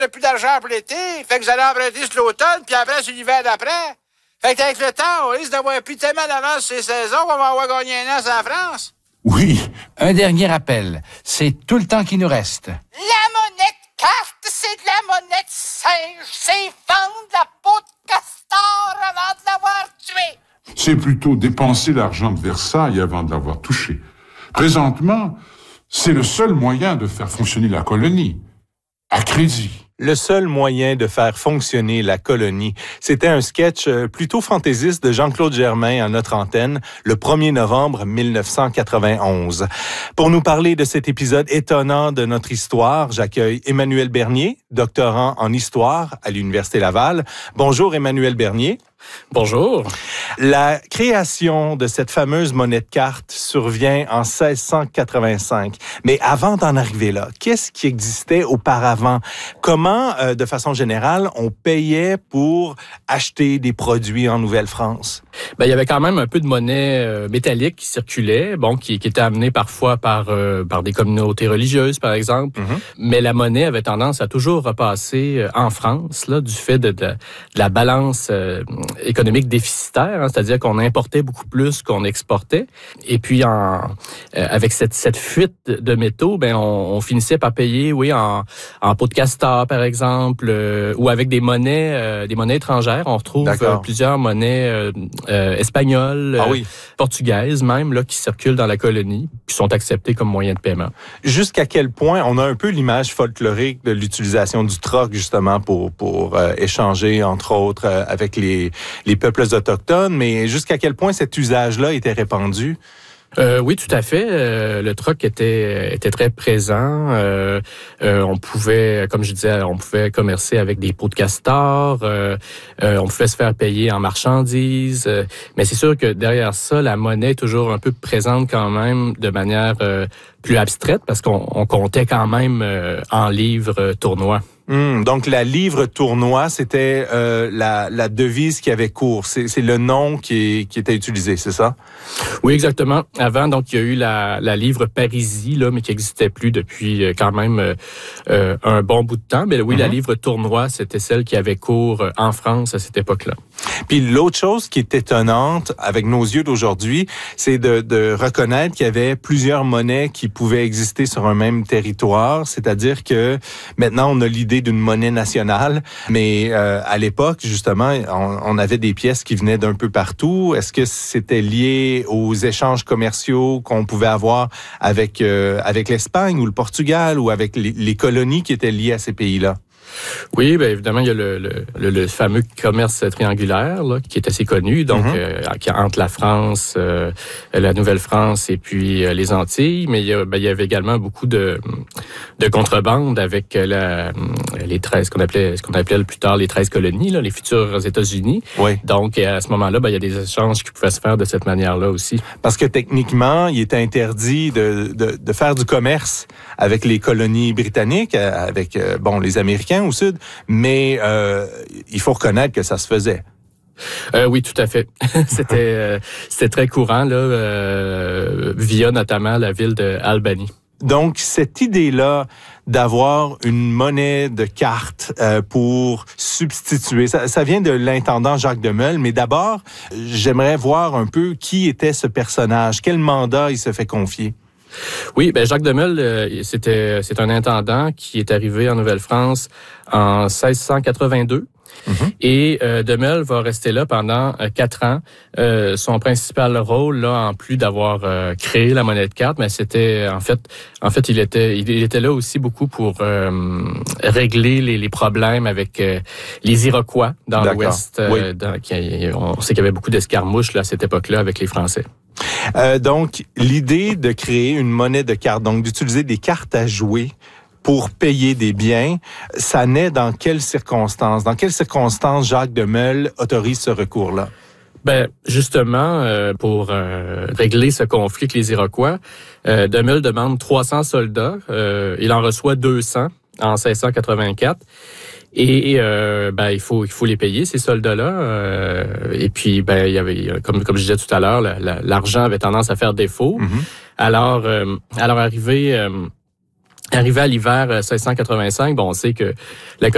n'a plus d'argent pour l'été. Fait que vous allez emprunter sur l'automne, puis après, c'est l'hiver d'après. Fait qu'avec le temps, on risque d'avoir plus tellement d'avance sur ces saisons qu'on va avoir gagné un an en France. Oui. Un dernier rappel. C'est tout le temps qui nous reste. La monnaie de carte, c'est de la monnaie de singe. C'est vendre la peau de castor avant de l'avoir tué. C'est plutôt dépenser l'argent de Versailles avant de l'avoir touché. Présentement, c'est le seul moyen de faire fonctionner la colonie. À crédit. Le seul moyen de faire fonctionner la colonie. C'était un sketch plutôt fantaisiste de Jean-Claude Germain à notre antenne le 1er novembre 1991. Pour nous parler de cet épisode étonnant de notre histoire, j'accueille Emmanuel Bernier, doctorant en histoire à l'Université Laval. Bonjour Emmanuel Bernier. Bonjour. La création de cette fameuse monnaie de carte survient en 1685. Mais avant d'en arriver là, qu'est-ce qui existait auparavant? Comment, de façon générale, on payait pour acheter des produits en Nouvelle-France? Il y avait quand même un peu de monnaie métallique qui circulait, qui était amenée parfois par des communautés religieuses, par exemple. Mm-hmm. Mais la monnaie avait tendance à toujours repasser en France, là, du fait de la balance économique déficitaire, c'est-à-dire qu'on importait beaucoup plus qu'on exportait. Et puis, avec cette fuite de métaux, on finissait par payer, en peau de castor, par exemple, ou avec des monnaies étrangères. On retrouve plusieurs monnaies espagnoles, portugaises même, là, qui circulent dans la colonie, qui sont acceptées comme moyen de paiement. Jusqu'à quel point on a un peu l'image folklorique de l'utilisation du troc, justement, pour échanger, entre autres, avec les peuples autochtones, mais jusqu'à quel point cet usage-là était répandu? Oui, tout à fait. Le troc était très présent. On pouvait, comme je disais, commercer avec des peaux de castor. On pouvait se faire payer en marchandises. Mais c'est sûr que derrière ça, la monnaie est toujours un peu présente quand même de manière plus abstraite parce qu'on comptait quand même en livres tournois. Donc, la livre tournoi, c'était la devise qui avait cours. C'est le nom qui était utilisé, c'est ça? Oui, exactement. Avant, donc, il y a eu la livre parisie, là, mais qui n'existait plus depuis quand même un bon bout de temps. Mais oui, la livre tournoi, c'était celle qui avait cours en France à cette époque-là. Puis l'autre chose qui est étonnante avec nos yeux d'aujourd'hui, c'est de reconnaître qu'il y avait plusieurs monnaies qui pouvaient exister sur un même territoire. C'est-à-dire que maintenant, on a l'idée d'une monnaie nationale, mais à l'époque, justement, on avait des pièces qui venaient d'un peu partout. Est-ce que c'était lié aux échanges commerciaux qu'on pouvait avoir avec l'Espagne ou le Portugal ou avec les colonies qui étaient liées à ces pays-là? Oui, évidemment, il y a le fameux commerce triangulaire là, qui est assez connu, donc entre la France, la Nouvelle-France et puis les Antilles. Mais il y avait également beaucoup de contrebande avec les 13, ce qu'on appelait plus tard les 13 colonies, là, les futurs États-Unis. Oui. Donc à ce moment-là, il y a des échanges qui pouvaient se faire de cette manière-là aussi. Parce que techniquement, il était interdit de faire du commerce avec les colonies britanniques, avec les Américains au sud, mais il faut reconnaître que ça se faisait. Oui, tout à fait. C'était très courant là, via notamment la ville d'Albany. Donc, cette idée-là d'avoir une monnaie de carte pour substituer, ça vient de l'intendant Jacques Demel, mais d'abord, j'aimerais voir un peu qui était ce personnage, quel mandat il se fait confier. Oui, Jacques Demel, c'est un intendant qui est arrivé en Nouvelle-France en 1682. Et Demel va rester là pendant 4 ans. Son principal rôle, là, en plus d'avoir créé la monnaie de carte, mais c'était en fait il était là aussi beaucoup pour régler les problèmes avec les Iroquois dans l'Ouest. Oui. On sait qu'il y avait beaucoup d'escarmouches là à cette époque-là avec les Français. Donc, l'idée de créer une monnaie de carte, donc d'utiliser des cartes à jouer pour payer des biens, ça naît dans quelles circonstances? Dans quelles circonstances Jacques Demel autorise ce recours-là? Justement, pour régler ce conflit avec les Iroquois, Demel demande 300 soldats. Il en reçoit 200 en 1684. Et il faut les payer, ces soldats-là. Et puis il y avait, comme je disais tout à l'heure, l'argent avait tendance à faire défaut. Alors arrivé à l'hiver 1685, on sait que la